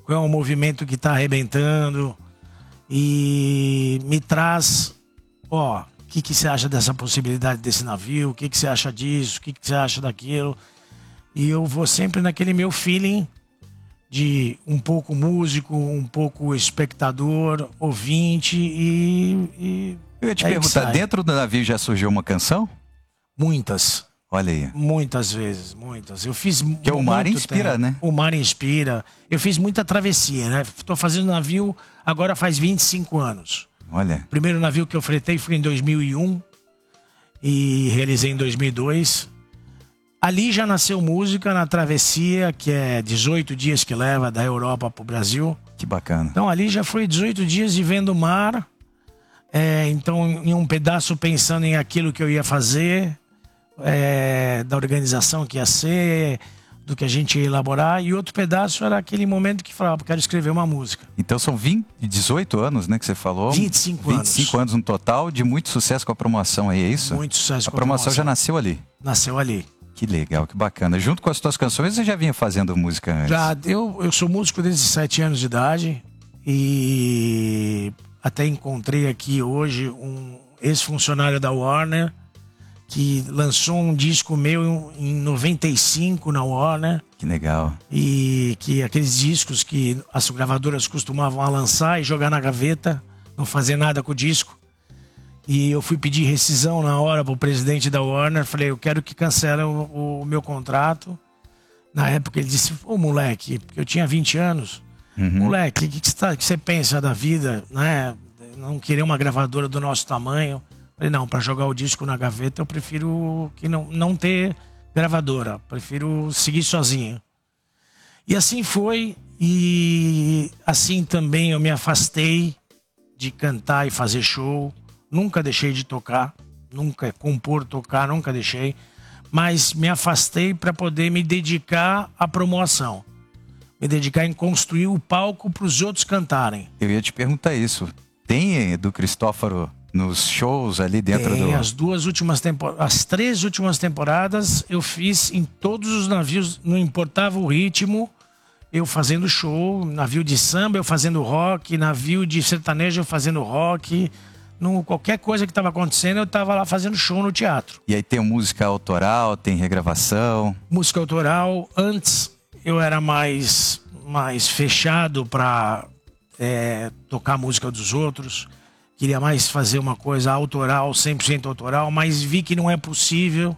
qual é o movimento que está arrebentando e me traz, ó, o que você acha dessa possibilidade desse navio, o que você acha disso, o que você acha daquilo. E eu vou sempre naquele meu feeling de um pouco músico, um pouco espectador, ouvinte Eu ia te perguntar, dentro do navio já surgiu uma canção? Muitas. Olha aí. Muitas vezes, muitas. Eu fiz que o mar inspira, tempo, né? O mar inspira. Eu fiz muita travessia, né? Estou fazendo navio agora faz 25 anos. Olha. O primeiro navio que eu fretei foi em 2001 e realizei em 2002. Ali já nasceu música na travessia, que é 18 dias que leva da Europa para o Brasil. Que bacana. Então ali já foi 18 dias de vendo o mar. Então em um pedaço pensando em aquilo que eu ia fazer, da organização que ia ser, do que a gente ia elaborar. E outro pedaço era aquele momento que falava, quero escrever uma música. Então são 18 anos, né, que você falou? 25 anos. 25 anos no total, de muito sucesso com a promoção aí, é isso? Muito sucesso com a promoção. Já nasceu ali? Nasceu ali. Que legal, que bacana. Junto com as tuas canções, você já vinha fazendo música antes? Já, eu sou músico desde 7 anos de idade e até encontrei aqui hoje um ex-funcionário da Warner que lançou um disco meu em 95 na Warner. Que legal. E que aqueles discos que as gravadoras costumavam lançar e jogar na gaveta, não fazer nada com o disco. E eu fui pedir rescisão na hora pro presidente da Warner. Falei, eu quero que cancele o meu contrato. Na época ele disse, ô moleque, porque eu tinha 20 anos. Moleque, o que você pensa da vida, né? Não querer uma gravadora do nosso tamanho. Falei, não, para jogar o disco na gaveta eu prefiro que não ter gravadora. Prefiro seguir sozinho. E assim foi. E assim também eu me afastei de cantar e fazer show. Nunca deixei de tocar, nunca compor, tocar, nunca deixei. Mas me afastei para poder me dedicar à promoção. Me dedicar em construir o palco para os outros cantarem. Eu ia te perguntar isso. Tem Edu Cristófaro nos shows ali dentro do... As 3 últimas temporadas eu fiz em todos os navios, não importava o ritmo, eu fazendo show. Navio de samba eu fazendo rock, navio de sertanejo eu fazendo rock... Qualquer coisa que estava acontecendo, eu estava lá fazendo show no teatro. E aí tem música autoral, tem regravação? Música autoral. Antes eu era mais fechado para tocar música dos outros. Queria mais fazer uma coisa autoral, 100% autoral, mas vi que não é possível.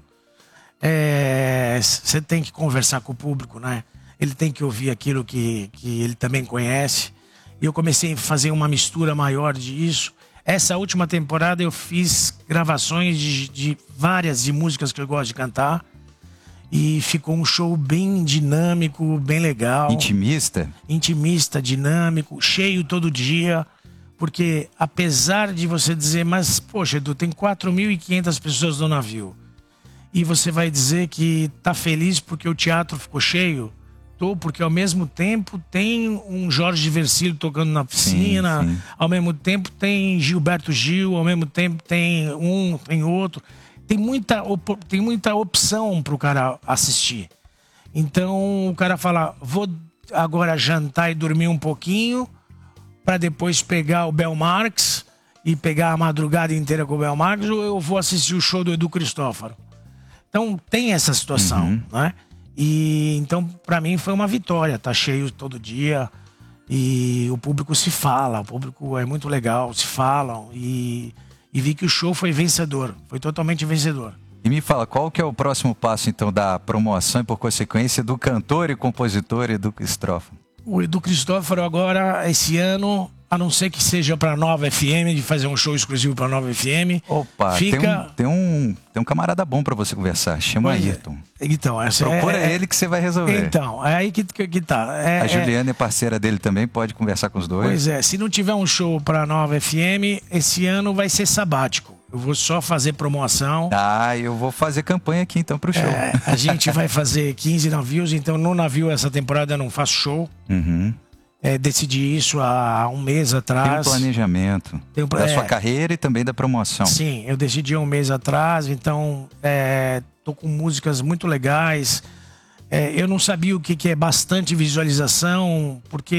Você tem que conversar com o público, né? Ele tem que ouvir aquilo que ele também conhece. E eu comecei a fazer uma mistura maior disso. Essa última temporada eu fiz gravações de várias músicas que eu gosto de cantar. E ficou um show bem dinâmico, bem legal. Intimista? Intimista, dinâmico, cheio todo dia. Porque apesar de você dizer, mas poxa, Edu, tem 4.500 pessoas no navio. E você vai dizer que tá feliz porque o teatro ficou cheio? Porque ao mesmo tempo tem um Jorge Versilo tocando na piscina, sim. Ao mesmo tempo tem Gilberto Gil, ao mesmo tempo tem tem outro. Tem muita opção para o cara assistir. Então o cara fala, vou agora jantar e dormir um pouquinho, para depois pegar o Bel Marx e pegar a madrugada inteira com o Bel Marx, ou eu vou assistir o show do Edu Cristófaro. Então tem essa situação, né? E então, para mim, foi uma vitória. Tá cheio todo dia e o público se fala. O público é muito legal, se falam. E vi que o show foi vencedor. Foi totalmente vencedor. E me fala, qual que é o próximo passo, então, da promoção e, por consequência, do cantor e compositor Edu Cristófaro? O Edu Cristófaro agora, esse ano, a não ser que seja para Nova FM, de fazer um show exclusivo para Nova FM. Opa, tem um camarada bom para você conversar, chama Ayrton. Então, procura ele que você vai resolver. Então, é aí que tá. A Juliana é parceira dele também, pode conversar com os dois. Pois é, se não tiver um show para Nova FM, esse ano vai ser sabático. Eu vou só fazer promoção. Eu vou fazer campanha aqui então pro show. A gente vai fazer 15 navios, então no navio essa temporada eu não faço show. Decidi isso há um mês atrás. Tem um planejamento da sua carreira e também da promoção. Sim, eu decidi há um mês atrás, então tô com músicas muito legais. Eu não sabia o que é bastante visualização, porque